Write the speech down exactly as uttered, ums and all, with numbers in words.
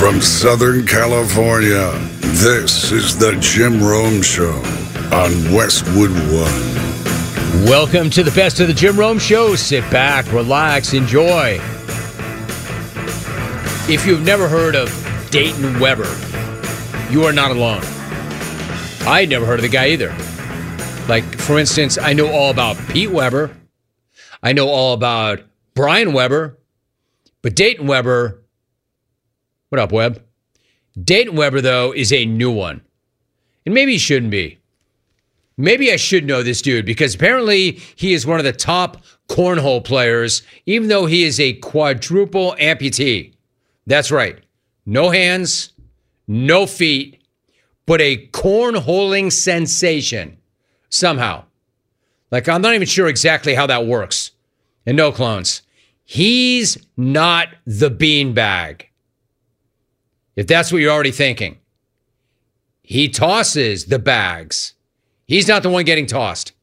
From Southern California, this is the Jim Rome Show on Westwood One. Welcome to the best of the Jim Rome Show. Sit back, relax, enjoy. If you've never heard of Dayton Weber, you are not alone. I had never heard of the guy either. Like, for instance, I know all about Pete Weber. I know all about Brian Weber. But Dayton Weber, what up, Webb? Dayton Weber, though, is a new one. And maybe he shouldn't be. Maybe I should know this dude because apparently he is one of the top cornhole players, even though he is a quadruple amputee. That's right. No hands, no feet, but a cornholing sensation somehow. Like, I'm not even sure exactly how that works. And no clones. He's not the beanbag. If that's what you're already thinking. He tosses the bags. He's not the one getting tossed.